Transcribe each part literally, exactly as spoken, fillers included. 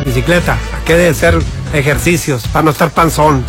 Bicicleta, ¿a qué de hacer ejercicios para no estar panzón?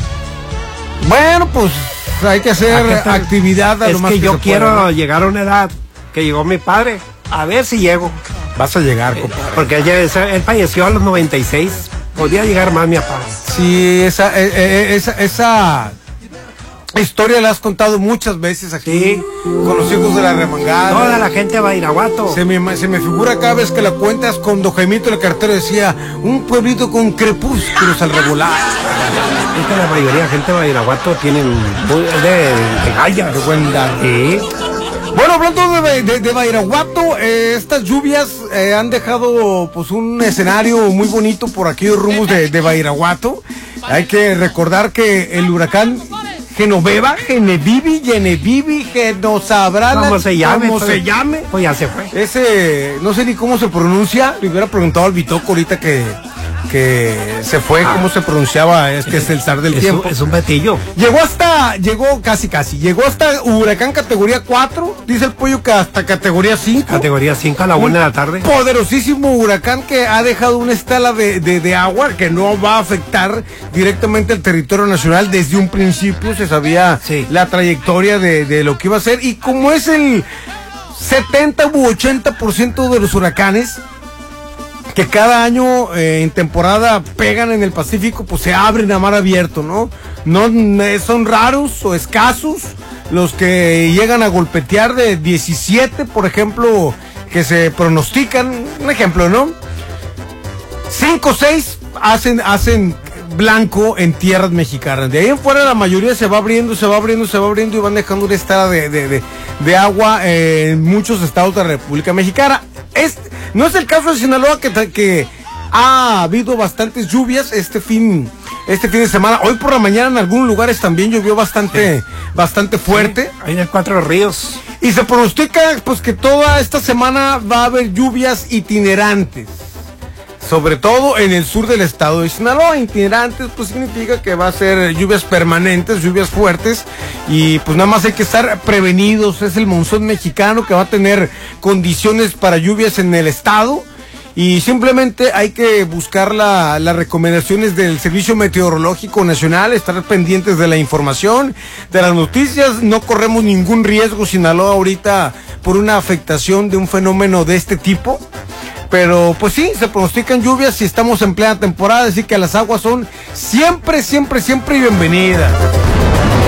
Bueno, pues hay que hacer actividad a es lo más que, que yo se quiero pueda, ¿no? llegar a una edad que llegó mi padre, a ver si llego. Vas a llegar, compadre. Porque él, él falleció a los noventa y seis, podía llegar más mi papá. Sí, esa, eh, esa, esa historia la has contado muchas veces aquí, sí, con los hijos de la remangada. Toda la gente va a Irapuato. Se me, se me figura cada vez que la cuentas con Don Jaimito el cartero decía, un pueblito con crepúsculos al regular. Es que la mayoría de la gente va a Irapuato tienen de, de gallas. De buen dar. Sí. Bueno, hablando de, de, de Badiraguato, eh, estas lluvias eh, han dejado pues un escenario muy bonito por aquellos rumbos de, de Badiraguato. Hay que recordar que el huracán Genoveva, Genevivi, Genevivi, Genosabrana, ¿Cómo se llame? ¿Cómo pues, se llame? Pues ya se fue. Ese, no sé ni cómo se pronuncia, le hubiera preguntado al Bitoco ahorita que, que se fue, ah, cómo se pronunciaba, es que es el zar del es tiempo. Un, es un betillo. Llegó hasta, llegó casi casi, llegó hasta huracán categoría cuatro, dice el pollo que hasta categoría cinco. Categoría cinco a la una de la tarde. Poderosísimo huracán que ha dejado una estela de, de, de agua que no va a afectar directamente el territorio nacional. Desde un principio se sabía sí. la trayectoria de, de lo que iba a ser, y como es el setenta u ochenta por ciento de los huracanes que cada año eh, en temporada pegan en el Pacífico, pues se abren a mar abierto, ¿no? No eh, son raros o escasos los que llegan a golpetear, de diecisiete, por ejemplo, que se pronostican, un ejemplo, ¿no? cinco o seis hacen, hacen blanco en tierras mexicanas. De ahí en fuera la mayoría se va abriendo, se va abriendo, se va abriendo y van dejando una estela de, de, de, de agua eh, en muchos estados de la República Mexicana. Es, no es el caso de Sinaloa, que, que ha habido bastantes lluvias este fin, este fin de semana. Hoy por la mañana en algunos lugares también llovió bastante, sí. bastante fuerte. Sí, ahí en el Cuatro Ríos. Y se pronostica pues que toda esta semana va a haber lluvias itinerantes, sobre todo en el sur del estado de Sinaloa. Itinerantes pues significa que va a ser lluvias permanentes, lluvias fuertes, y pues nada más hay que estar prevenidos. Es el monzón mexicano que va a tener condiciones para lluvias en el estado, y simplemente hay que buscar la, las recomendaciones del Servicio Meteorológico Nacional, estar pendientes de la información, de las noticias. No corremos ningún riesgo Sinaloa ahorita por una afectación de un fenómeno de este tipo. Pero pues sí, se pronostican lluvias y estamos en plena temporada, así que las aguas son siempre, siempre, siempre bienvenidas.